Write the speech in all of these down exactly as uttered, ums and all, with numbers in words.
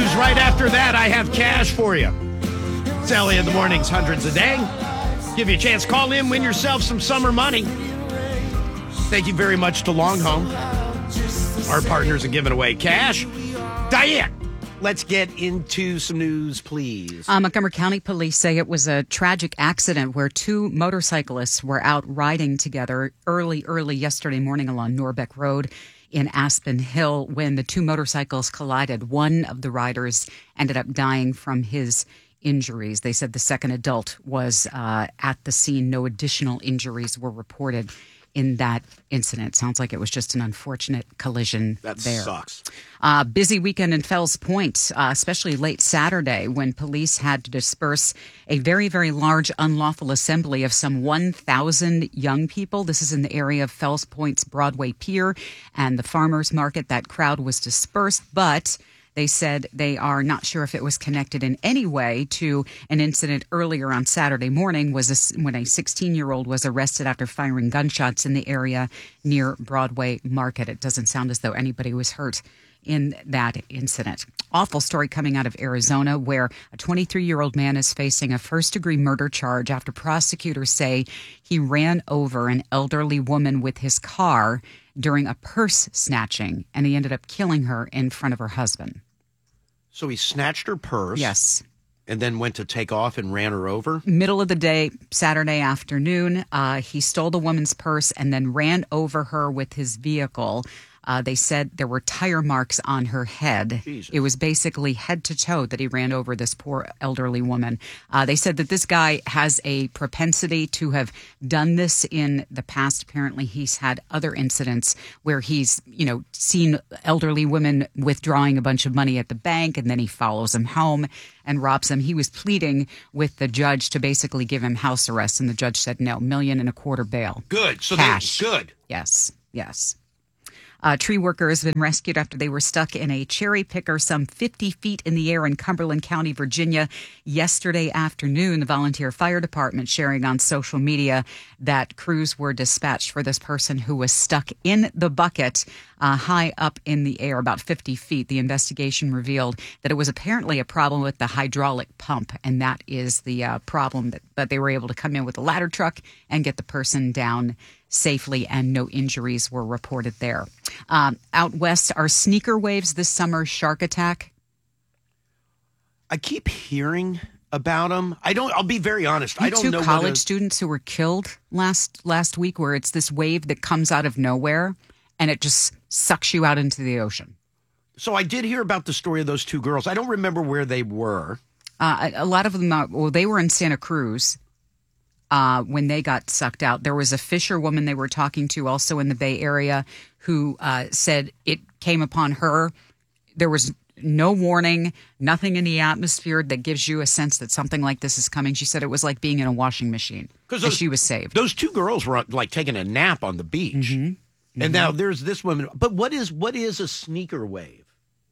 news. Right after that, I have cash for you. It's Ellie in the mornings, hundreds a day. Give you a chance. Call in, win yourself some summer money. Thank you very much to Long Home. Our partners are giving away cash. Diane, let's get into some news, please. Uh, Montgomery County Police say it was a tragic accident where two motorcyclists were out riding together early, early yesterday morning along Norbeck Road in Aspen Hill when the two motorcycles collided. One of the riders ended up dying from his injuries. They said the second adult was uh, at the scene. No additional injuries were reported in that incident. Sounds like it was just an unfortunate collision that there. That sucks. Uh, busy weekend in Fells Point, uh, especially late Saturday when police had to disperse a very, very large unlawful assembly of some one thousand young people. This is in the area of Fells Point's Broadway Pier and the farmers market. That crowd was dispersed, but they said they are not sure if it was connected in any way to an incident earlier on Saturday morning was a, when a sixteen-year-old was arrested after firing gunshots in the area near Broadway Market. It doesn't sound as though anybody was hurt in that incident. Awful story coming out of Arizona where a twenty-three-year-old man is facing a first-degree murder charge after prosecutors say he ran over an elderly woman with his car during a purse snatching, and he ended up killing her in front of her husband. So he snatched her purse? Yes. And then went to take off and ran her over? Middle of the day, Saturday afternoon, uh, he stole the woman's purse and then ran over her with his vehicle. Uh, they said there were tire marks on her head. Jesus. It was basically head to toe that he ran over this poor elderly woman. Uh, they said that this guy has a propensity to have done this in the past. Apparently, he's had other incidents where he's, you know, seen elderly women withdrawing a bunch of money at the bank, and then he follows them home and robs them. He was pleading with the judge to basically give him house arrest, and the judge said no, million and a quarter bail. Good. So cash. Good. Yes. Yes. A tree worker has been rescued after they were stuck in a cherry picker some fifty feet in the air in Cumberland County, Virginia, yesterday afternoon. The volunteer fire department sharing on social media that crews were dispatched for this person who was stuck in the bucket uh, high up in the air, about fifty feet. The investigation revealed that it was apparently a problem with the hydraulic pump, and that is the uh, problem that, that they were able to come in with a ladder truck and get the person down safely, and no injuries were reported there. Um, out west, are sneaker waves this summer shark attack? I keep hearing about them. I don't. I'll be very honest. You I don't two know. college what a, students who were killed last last week, where it's this wave that comes out of nowhere and it just sucks you out into the ocean. So I did hear about the story of those two girls. I don't remember where they were. Uh, a, a lot of them. Uh, well, they were in Santa Cruz. Uh, when they got sucked out. There was a fisherwoman they were talking to also in the Bay Area who uh, said it came upon her. There was no warning, nothing in the atmosphere that gives you a sense that something like this is coming. She said it was like being in a washing machine, and she was saved. Those two girls were like taking a nap on the beach. Mm-hmm. Mm-hmm. And now there's this woman. But what is what is a sneaker wave?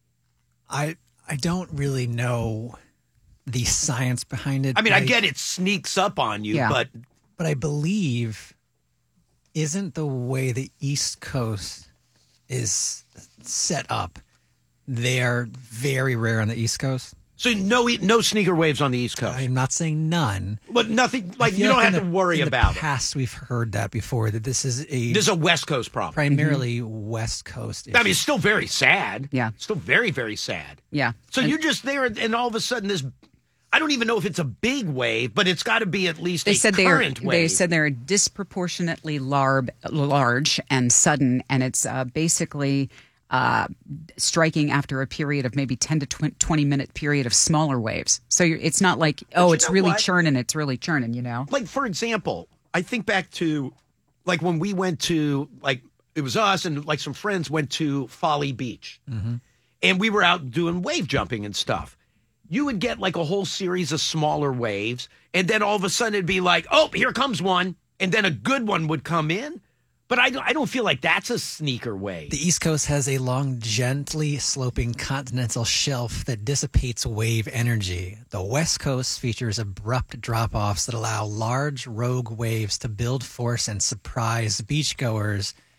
I I don't really know the science behind it. I mean, I, I get it sneaks up on you, yeah. but... But I believe isn't the way the East Coast is set up, they are very rare on the East Coast. So no no sneaker waves on the East Coast? I'm not saying none. But nothing, like you don't like have the, to worry in about it. In the past, we've heard that before, that this is a... This is a West Coast problem. Primarily mm-hmm. West Coast issue. I mean, it's still very sad. Yeah. Still very, very sad. Yeah. So and, you're just there, and all of a sudden this... I don't even know if it's a big wave, but it's got to be at least they a said current they're, wave. They said they're disproportionately larb, large and sudden, and it's uh, basically uh, striking after a period of maybe ten to twenty minute period of smaller waves. So you're, it's not like, oh, it's really what? churning, it's really churning, you know? Like, for example, I think back to, like, when we went to, like, it was us and, like, some friends went to Folly Beach. Mm-hmm. And we were out doing wave jumping and stuff. You would get like a whole series of smaller waves, and then all of a sudden it'd be like, oh, here comes one, and then a good one would come in. But I, I don't feel like that's a sneaker wave. The East Coast has a long, gently sloping continental shelf that dissipates wave energy. The West Coast features abrupt drop-offs that allow large rogue waves to build force and surprise beachgoers.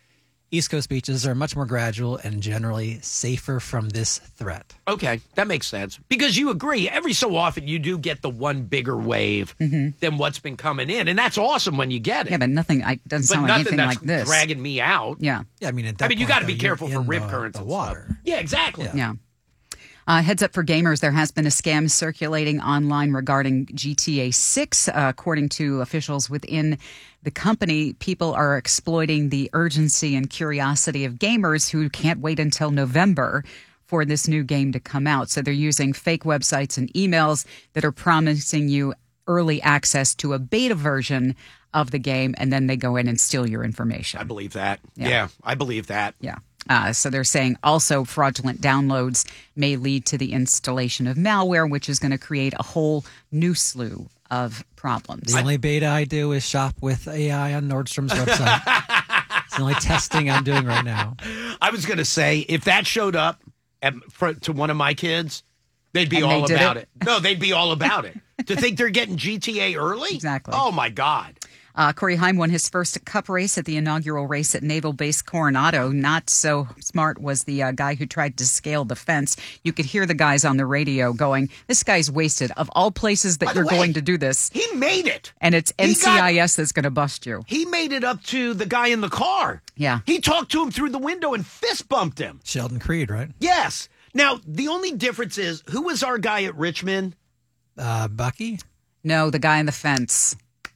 East Coast beaches are much more gradual and generally safer from this threat. Okay, that makes sense. Because you agree, every so often you do get the one bigger wave mm-hmm. than what's been coming in. And that's awesome when you get it. Yeah, but nothing I, doesn't but sound like nothing anything that's like this. dragging me out. Yeah. Yeah, I mean, at that I mean, you point, got to be though, careful you're for in rip the, currents the and water. stuff. Yeah, exactly. Yeah. Yeah. Uh, heads up for gamers, there has been a scam circulating online regarding G T A six. Uh, according to officials within the company, people are exploiting the urgency and curiosity of gamers who can't wait until November for this new game to come out. So they're using fake websites and emails that are promising you early access to a beta version of the game, and then they go in and steal your information. I believe that. Yeah. yeah I believe that. Yeah. Uh, so they're saying also fraudulent downloads may lead to the installation of malware, which is going to create a whole new slew of problems. The only beta I do is shop with A I on Nordstrom's website. It's the only testing I'm doing right now. I was going to say, if that showed up at, for, to one of my kids, they'd be And all they did about it? it. No, they'd be all about it. To think they're getting G T A early? Exactly. Oh, my God. Uh, Corey Heim won his first cup race at the inaugural race at Naval Base Coronado. Not so smart was the uh, guy who tried to scale the fence. You could hear the guys on the radio going, this guy's wasted. Of all places that By the you're way, going to do this. He made it. And it's He N C I S that's going to bust you. He made it up to the guy in the car. Yeah. He talked to him through the window and fist bumped him. Sheldon Creed, right? Yes. Now, the only difference is, who was our guy at Richmond? Uh, Bucky? No, the guy on the fence.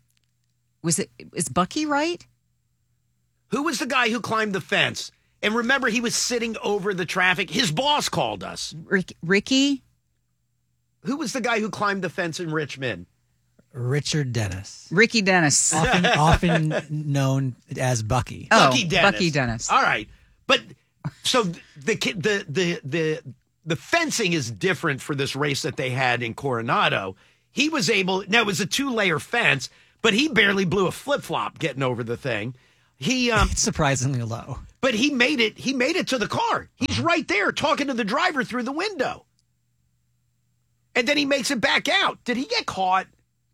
Was it, is Bucky right? Who was the guy who climbed the fence? And remember, he was sitting over the traffic. His boss called us. Rick, Ricky? Who was the guy who climbed the fence in Richmond? Richard Dennis. Ricky Dennis. Often, often known as Bucky. Oh, Bucky Dennis. Bucky Dennis. All right. But so the ki- the the the the fencing is different for this race that they had in Coronado. He was able, now it was a two-layer fence, but he barely blew a flip-flop getting over the thing. He um It's surprisingly low. but he made it he made it to the car. He's right there talking to the driver through the window. And then he makes it back out. Did he get caught?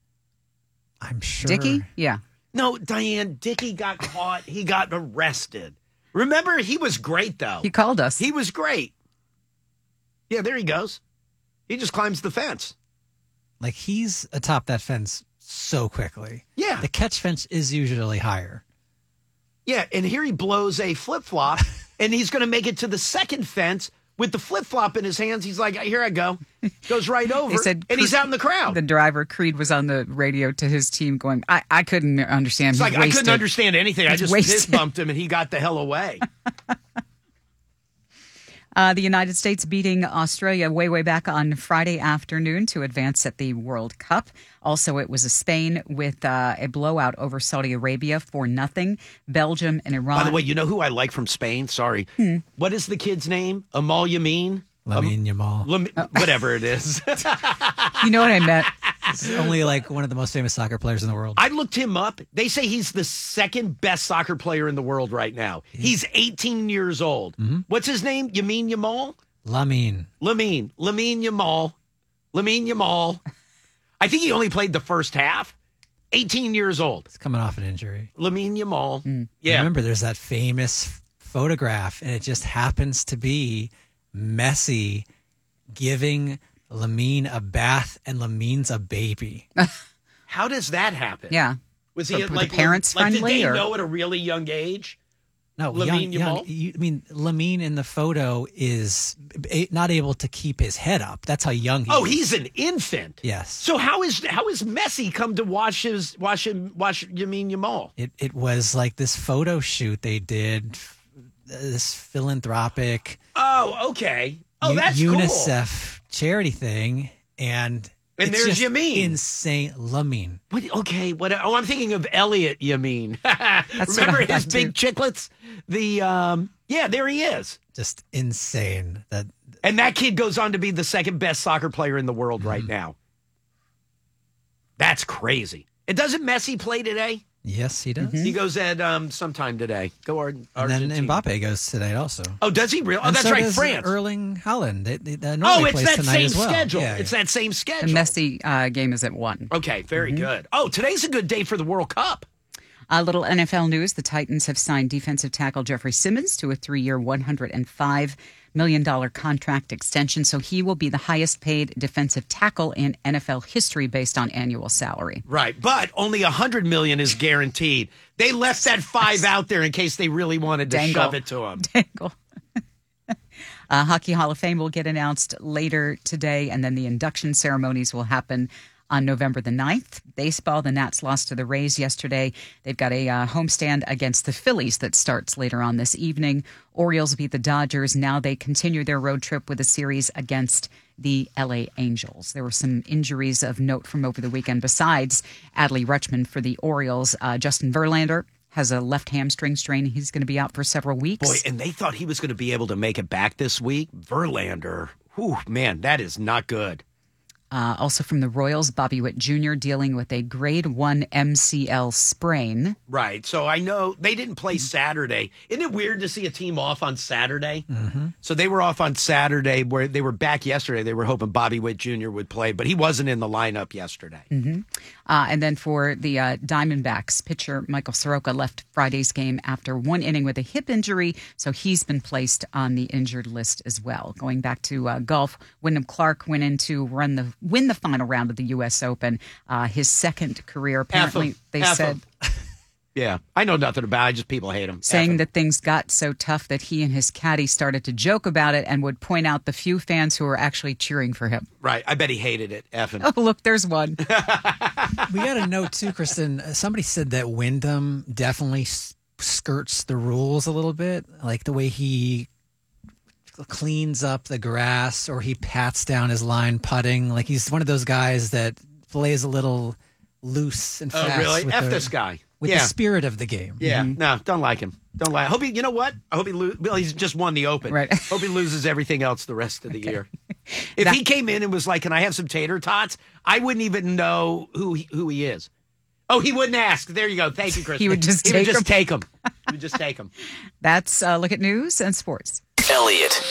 I'm sure. Dickie? Yeah. No, Diane, Dickie got caught. He got arrested. Remember, he was great, though. He called us. He was great. Yeah, there he goes. He just climbs the fence. Like, he's atop that fence so quickly. Yeah. The catch fence is usually higher. Yeah, and here he blows a flip-flop, and he's going to make it to the second fence with the flip-flop in his hands. He's like, here I go. Goes right over, He said, and he's out in the crowd. The driver, Creed, was on the radio to his team going, I, I couldn't understand. It's He's like, I wasted. couldn't understand anything. I He's just wasted. fist bumped him, and he got the hell away. Uh, the United States beating Australia way, way back on Friday afternoon to advance at the World Cup. Also, it was a Spain with uh, a blowout over Saudi Arabia for nothing. Belgium and Iran. By the way, you know who I like from Spain? Sorry. Hmm. What is the kid's name? Amal Yamin? Lamine Yamal. Lam- Whatever it is. You know what I meant? He's only like one of the most famous soccer players in the world. I looked him up. They say he's the second best soccer player in the world right now. He's eighteen years old. Mm-hmm. What's his name? Yamin Yamal? Lamine. Lamine. Lamine Yamal. Lamine Yamal. I think he only played the first half. eighteen years old. He's coming off an injury. Lamine Yamal. Yeah. Remember, there's that famous photograph, and it just happens to be Messi giving Lamine a bath, and Lamine's a baby. How does that happen? Yeah. Was he Were the like parents like, friendly, Did they or- know at a really young age? No, Lamine young, young, Yamal? you, I mean, Lamine in the photo is a- not able to keep his head up. That's how young he Oh, is. he's an infant. Yes. So how is how is Messi come to watch his watch him watch Yamin Yamal? It it was like this photo shoot they did, this philanthropic Oh, okay. Oh, U- that's cool. UNICEF charity thing, and And it's there's just Yamin. insane. Lamine. What, okay, what? Oh, I'm thinking of Elliot Yamin. what Remember I thought his big chicklets? The um, yeah, there he is. Just insane. That And that kid goes on to be the second best soccer player in the world right now. That's crazy. And doesn't Messi play today? yes, he does. He goes at um sometime today. Go Ar- And Argentina. then Mbappe goes today also. Oh, does he really? Oh, And that's so right, does France. Erling Haaland. They, they, they Oh, normally it's plays that tonight same as well. schedule. Yeah, It's yeah. that same The schedule. Messi uh, game is at one. Okay, very good. Oh, today's a good day for the World Cup. A little N F L news. The Titans have signed defensive tackle Jeffrey Simmons to a three-year, one hundred five million dollars contract extension. So he will be the highest paid defensive tackle in N F L history based on annual salary. Right, but only one hundred million dollars is guaranteed. They left that five out there in case they really wanted to Dangle. shove it to him. Dangle. uh, Hockey Hall of Fame will get announced later today, and then the induction ceremonies will happen on November the ninth. Baseball, the Nats lost to the Rays yesterday. They've got a uh, homestand against the Phillies that starts later on this evening. Orioles beat the Dodgers. Now they continue their road trip with a series against the L A Angels. There were some injuries of note from over the weekend besides Adley Rutschman for the Orioles. Uh, Justin Verlander has a left hamstring strain. He's going to be out for several weeks. Boy, and they thought he was going to be able to make it back this week. Verlander, whew, man, that is not good. Uh, also from the Royals, Bobby Witt Junior dealing with a grade one M C L sprain. Right. So I know they didn't play Saturday. Isn't it weird to see a team off on Saturday? Mm-hmm. So they were off on Saturday where they were back yesterday. They were hoping Bobby Witt Junior would play, but he wasn't in the lineup yesterday. Mm-hmm. Uh, and then for the uh, Diamondbacks, pitcher Michael Soroka left Friday's game after one inning with a hip injury, so he's been placed on the injured list as well. Going back to uh, golf, Wyndham Clark went in to run the win the final round of the U S Open, uh, his second career. Apparently, they Half said, yeah, I know nothing about it. Just people hate him. saying that things got so tough that he and his caddy started to joke about it and would point out the few fans who were actually cheering for him. Right. I bet he hated it. Effing. Oh, look, there's one. We got to know, too, Kristen, somebody said that Wyndham definitely s- skirts the rules a little bit, like the way he cleans up the grass or he pats down his line putting. Like he's one of those guys that plays a little loose and Oh, fast. really? with F the, this guy. With Yeah. the spirit of the game. Yeah, no, don't like him. Don't like. I hope he. You know what? I hope he lose. Well, he's just won the Open. Right. Hope he loses everything else the rest of the year. If That- he came in and was like, "Can I have some tater tots?" I wouldn't even know who he, who he is. Oh, he wouldn't ask. There you go. Thank you, Chris. He would just he take would just him. take him. He would just take him. That's uh, Look at News and Sports. Elliot.